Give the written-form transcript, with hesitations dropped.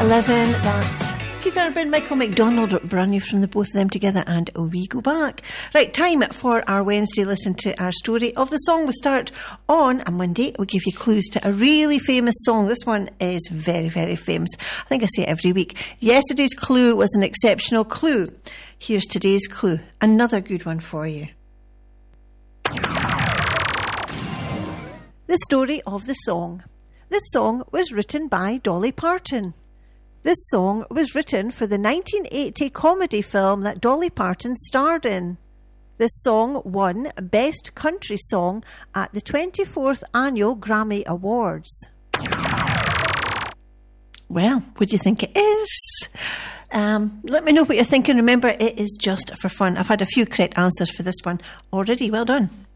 11, that's Keith Urban, Michael McDonald, brand new from the both of them together, and we go back. Right, time for our Wednesday listen to our story of the song. We start on a Monday. We give you clues to a really famous song. This one is very, very famous. I think I say it every week. Yesterday's clue was an exceptional clue. Here's today's clue. Another good one for you. The story of the song. This song was written by Dolly Parton. This song was written for the 1980 comedy film that Dolly Parton starred in. This song won Best Country Song at the 24th Annual Grammy Awards. Well, what do you think it is? Let me know what you're thinking. Remember, it is just for fun. I've had a few correct answers for this one already. Well done.